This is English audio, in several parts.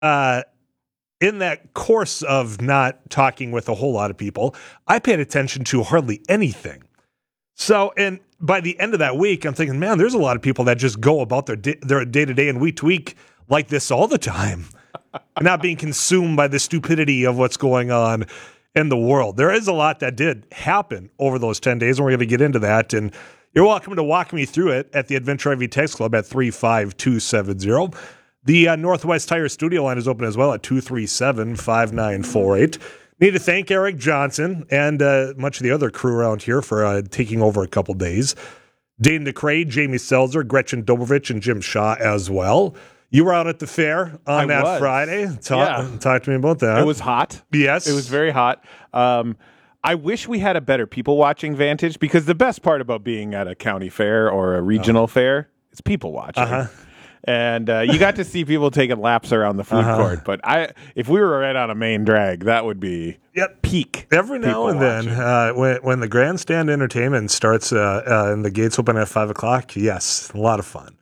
in that course of not talking with a whole lot of people, I paid attention to hardly anything. So, and by the end of that week, I'm thinking, man, there's a lot of people that just go about their day-to-day and week to week like this all the time, not being consumed by the stupidity of what's going on in the world. There is a lot that did happen over those 10 days, and we're going to get into that. And you're welcome to walk me through it at the Adventure RV Text Club at 35270. The Northwest Tire studio line is open as well at 237-5948. Need to thank Eric Johnson and much of the other crew around here for taking over a couple days. Dane DeCray, Jamie Selzer, Gretchen Dobrovich, and Jim Shaw as well. You were out at the fair on that Friday. Talk to me about that. It was hot. Yes. It was very hot. I wish we had a better people watching vantage, because the best part about being at a county fair or a regional fair is people watching. Uh-huh. And you got to see people taking laps around the food court. But if we were right on a main drag, that would be peak. Every now and then, when the grandstand entertainment starts and the gates open at 5 o'clock, yes, a lot of fun.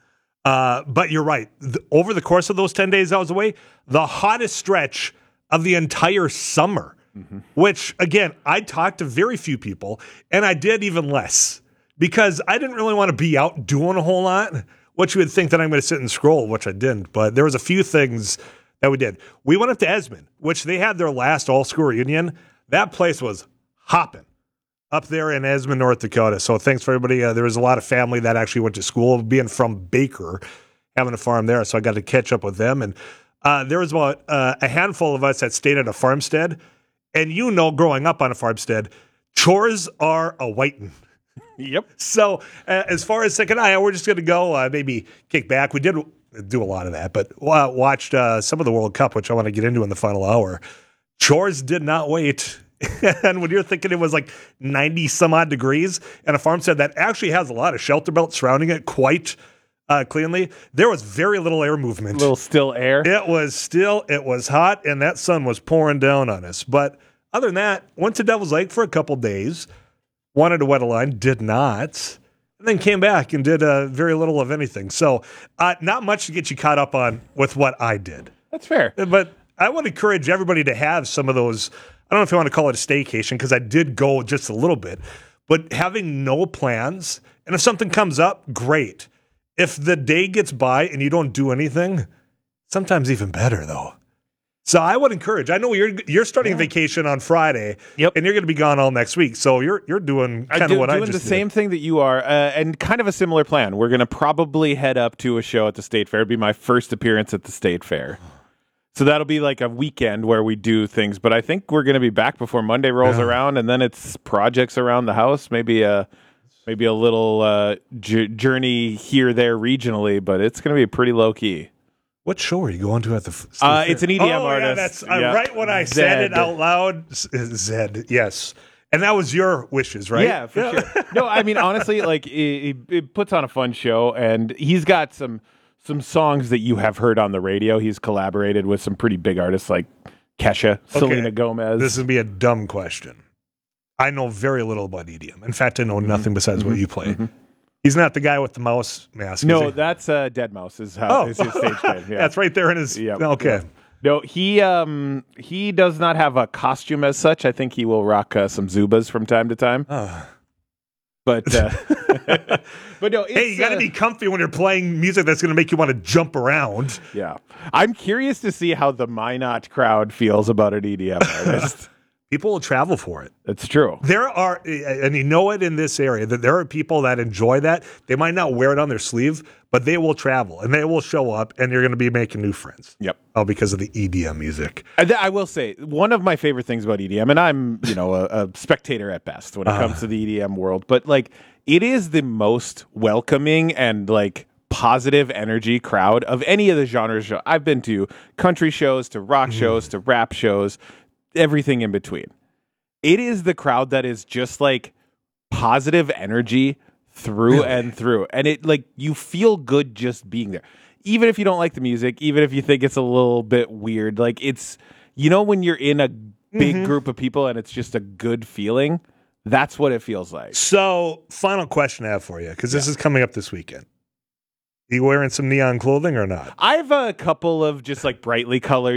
But you're right. Over the course of those 10 days I was away, the hottest stretch of the entire summer, which, again, I talked to very few people, and I did even less because I didn't really want to be out doing a whole lot. What you would think that I'm going to sit and scroll, which I didn't, but there was a few things that we did. We went up to Esmond, which they had their last all-school reunion. That place was hopping up there in Esmond, North Dakota. So thanks for everybody. There was a lot of family that actually went to school, being from Baker, having a farm there. So I got to catch up with them. And there was about a handful of us that stayed at a farmstead. And growing up on a farmstead, chores are a whiting. Yep. So as far as second eye, we're just going to go maybe kick back. We did do a lot of that, but watched some of the World Cup, which I want to get into in the final hour. Chores did not wait. And when you're thinking it was like 90 some odd degrees and a farmstead that actually has a lot of shelter belts surrounding it quite cleanly, there was very little air movement. A little still air. It was hot, and that sun was pouring down on us. But other than that, went to Devil's Lake for a couple days. Wanted to wet a line, did not, and then came back and did very little of anything. So not much to get you caught up on with what I did. That's fair. But I would encourage everybody to have some of those, I don't know if you want to call it a staycation, because I did go just a little bit, but having no plans, and if something comes up, great. If the day gets by and you don't do anything, sometimes even better, though. So I would encourage. I know you're starting vacation on Friday, and you're going to be gone all next week. So you're doing kind of what I just did. Doing the same thing that you are, and kind of a similar plan. We're going to probably head up to a show at the State Fair. It'll be my first appearance at the State Fair. So that'll be like a weekend where we do things. But I think we're going to be back before Monday rolls around, and then it's projects around the house. Maybe a little journey here, there, regionally. But it's going to be pretty low key. What show are you going to at the it's an EDM artist. That's right when I said it out loud. Zed, yes. And that was your wishes, right? Yeah, for sure. No, I mean, honestly, like, it puts on a fun show, and he's got some songs that you have heard on the radio. He's collaborated with some pretty big artists like Kesha, Selena Gomez. This would be a dumb question. I know very little about EDM. In fact, I know nothing besides what you play. He's not the guy with the mouse mask. No, that's Dead Mouse is his stage name. Yeah. That's right there in his... Yep. Okay. No, he does not have a costume as such. I think he will rock some Zubas from time to time. But but no, hey, you got to be comfy when you're playing music that's going to make you want to jump around. Yeah. I'm curious to see how the Minot crowd feels about an EDM artist. People will travel for it. That's true. There are, and you know it in this area, that there are people that enjoy that. They might not wear it on their sleeve, but they will travel, and they will show up, and you're going to be making new friends. Yep. All because of the EDM music. I will say, one of my favorite things about EDM, and I'm a spectator at best when it comes to the EDM world, but like it is the most welcoming and like positive energy crowd of any of the genres. I've been to country shows, to rock shows, to rap shows, everything in between. It is the crowd that is just like positive energy through and through. And it like you feel good just being there. Even if you don't like the music, even if you think it's a little bit weird, like it's, when you're in a big group of people and it's just a good feeling, that's what it feels like. So, final question I have for you, because this is coming up this weekend. You wearing some neon clothing or not? I have a couple of just like brightly colored